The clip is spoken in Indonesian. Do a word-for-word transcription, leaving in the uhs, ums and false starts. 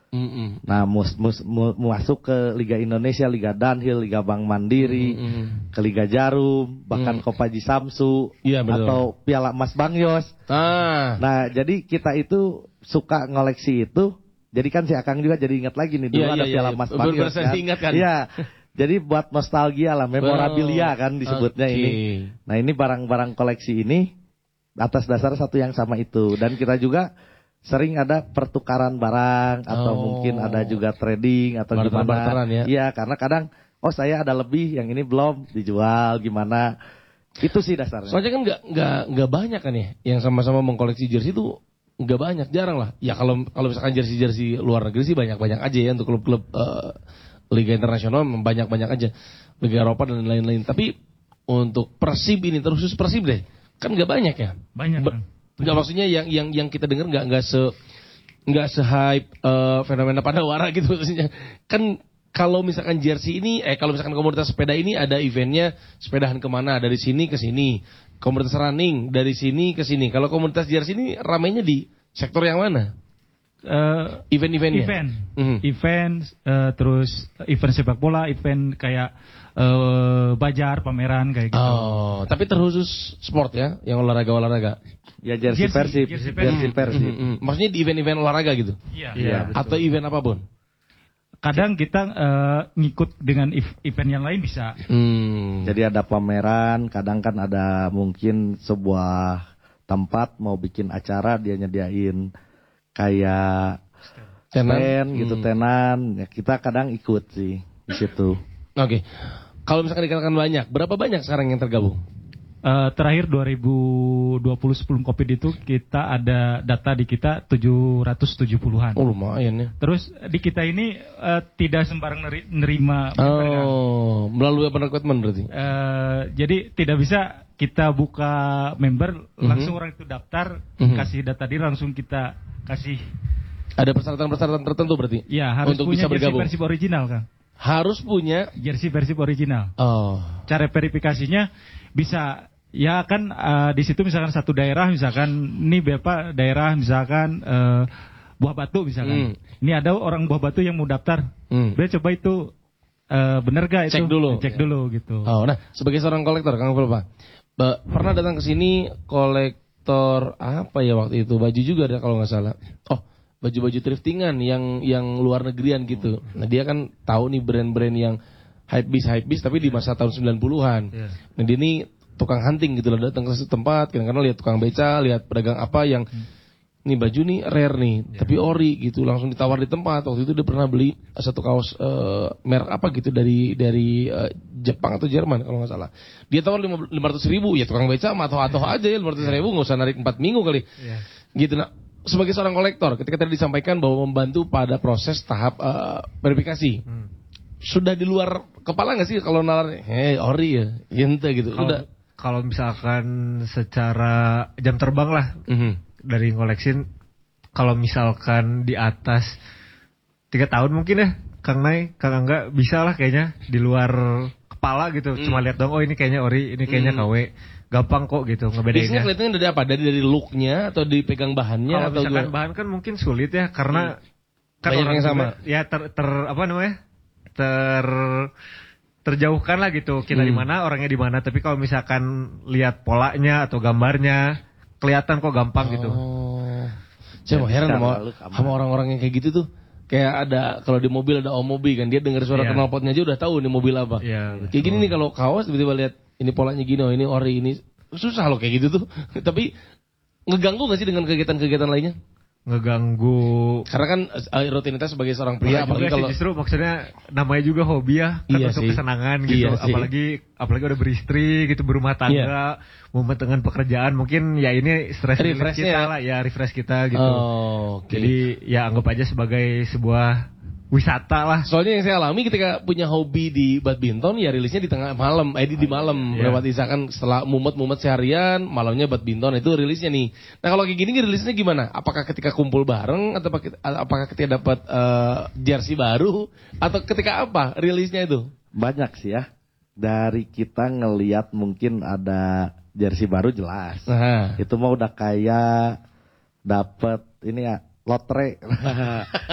Mm-mm. Nah, mus, mus, mu, masuk ke Liga Indonesia, Liga Danhil, Liga Bank Mandiri, Mm-mm. ke Liga Jarum, bahkan mm. Kopaji Samsu, ya, atau Piala Emas Bang Yos. Ah. Nah, jadi kita itu suka ngoleksi itu. Jadi kan si Akang juga jadi ingat lagi nih dulu ya, ada ya, Piala ya, Emas Bang Yos kan. kan. Iya. Jadi buat nostalgia lah, memorabilia kan disebutnya okay. ini. Nah, ini barang-barang koleksi ini atas dasar satu yang sama itu, dan kita juga sering ada pertukaran barang atau oh. mungkin ada juga trading atau Barter gimana. Ya? Iya, karena kadang oh saya ada lebih yang ini belum dijual gimana. Itu sih dasarnya. Soalnya kan nggak nggak nggak banyak kan ya yang sama-sama mengkoleksi jersey itu nggak banyak, jarang lah. Ya kalau kalau misalkan jersey-jersey luar negeri sih banyak-banyak aja ya untuk klub-klub uh, Liga Internasional banyak-banyak aja. Liga Eropa dan lain-lain. Tapi untuk Persib ini terus Persib deh. Kan nggak banyak ya? Banyak. Ba- nggak maksudnya yang yang yang kita dengar nggak nggak se nggak se hype uh, fenomena Padawara gitu maksudnya. Kan kalau misalkan jersey ini, eh kalau misalkan komunitas sepeda ini ada eventnya sepedahan kemana dari sini ke sini. Komunitas running dari sini ke sini. Kalau komunitas jersey ini ramainya di sektor yang mana? Uh, event-eventnya. Event, mm-hmm. event, uh, terus event sepak bola, event kayak uh, bajar, pameran kayak gitu. Oh, tapi terkhusus sport ya, yang olahraga-olahraga. Ya jersey Persib, jersey Persib. Mm-hmm. Mm-hmm. Maksudnya di event-event olahraga gitu. Iya. Ya, atau event apapun. Kadang kita uh, ngikut dengan event yang lain bisa. Hmm. Jadi ada pameran, kadang kan ada mungkin sebuah tempat mau bikin acara dia nyediain kayak tenan gitu, hmm. tenan. Ya, kita kadang ikut sih di situ. Oke. Okay. Kalau misalkan dikatakan banyak, berapa banyak sekarang yang tergabung? Uh, terakhir dua ribu dua puluh sebelum Covid itu kita ada data di kita tujuh ratus tujuh puluhan. Oh lumayan ya. Terus di kita ini uh, tidak sembarang neri- nerima. Oh, kan? Melalui open recruitment berarti? Uh, jadi tidak bisa kita buka member, mm-hmm. langsung orang itu daftar, mm-hmm. kasih data diri, langsung kita kasih. Ada persyaratan-persyaratan tertentu berarti? Ya, harus untuk punya bisa bergabung. jersey Persib original kan? Harus punya jersey Persib original. Oh. Cara verifikasinya bisa ya kan uh, di situ misalkan satu daerah misalkan ini berapa daerah misalkan uh, Buah Batu misalkan. Hmm. Ini ada orang Buah Batu yang mau daftar. Hmm. Dia coba itu uh, benar gak itu? Cek dulu. Cek dulu gitu. Oh, nah, sebagai seorang kolektor Kang Fulpa, pernah datang ke sini kolektor apa ya waktu itu? Baju juga ada kalau nggak salah. Oh, baju-baju thriftingan yang yang luar negerian gitu. Nah, dia kan tahu nih brand-brand yang hypebeast hypebeast tapi di masa tahun sembilan puluhan. Yeah. Nah, dia ini tukang hunting gitu loh, datang ke suatu tempat, kadang-kadang lihat tukang beca, lihat pedagang apa yang hmm. nih baju nih rare nih, yeah. tapi ori gitu, langsung ditawar di tempat. Waktu itu dia pernah beli satu kaos uh, merek apa gitu dari dari uh, Jepang atau Jerman kalau nggak salah. Dia tawar lima ratus ribu, ya tukang beca atau atau aja ya lima ratus ribu, nggak usah narik empat minggu kali. Yeah. Gitu. Nah, sebagai seorang kolektor, ketika tadi disampaikan bahwa membantu pada proses tahap uh, verifikasi. Hmm. Sudah di luar kepala nggak sih kalau nalar, hei ori ya, ente gitu. Kalo, udah. Kalau misalkan secara jam terbang lah mm-hmm. dari ngoleksin, kalau misalkan di atas tiga tahun mungkin ya, Kang Nay, Kang Angga bisa lah kayaknya di luar kepala gitu, mm. cuma lihat dong, oh ini kayaknya ori, ini kayaknya mm. K W, gampang kok gitu ngebedainnya. Biasanya kelihatannya dari apa? Dari dari looknya atau dipegang bahannya? Kalau atau misalkan juga? Bahan kan mungkin sulit ya, karena mm. kan banyak orang yang sama. juga, ya ter, ter apa namanya? ter terjauhkan lah gitu kita hmm. di mana orangnya di mana, tapi kalau misalkan lihat polanya atau gambarnya kelihatan kok gampang oh. gitu. Saya mau heran sama, sama orang-orang yang kayak gitu tuh, kayak ada kalau di mobil ada Om Mobi kan, dia dengar suara yeah. knalpotnya aja udah tahu ini mobil apa. Yeah, kayak gini nih kalau kaos tiba-tiba lihat ini polanya gini, oh ini ori, ini susah loh kayak gitu tuh. Tapi ngeganggu nggak sih dengan kegiatan-kegiatan lainnya? Ngeganggu karena kan uh, rutinitas sebagai seorang pria, apalagi kalau justru maksudnya namanya juga hobi ya kan, iya untuk sih. Kesenangan gitu, iya apalagi apalagi udah beristri gitu, berumah tangga, yeah. momen dengan pekerjaan, mungkin ya ini stress kita ya. lah ya, refresh kita gitu. Oh, okay. Jadi ya anggap aja sebagai sebuah wisata lah. Soalnya yang saya alami ketika punya hobi di badminton, ya rilisnya di tengah malam, eh di, di malam. Yeah. Lewat misalkan setelah mumet-mumet seharian, malamnya badminton itu rilisnya nih. Nah kalau kayak gini rilisnya gimana? Apakah ketika kumpul bareng, atau apakah ketika dapat uh, jersey baru, atau ketika apa rilisnya itu? Banyak sih ya. Dari kita ngelihat mungkin ada jersey baru jelas. Aha. Itu mah udah kayak dapat ini ya lotre.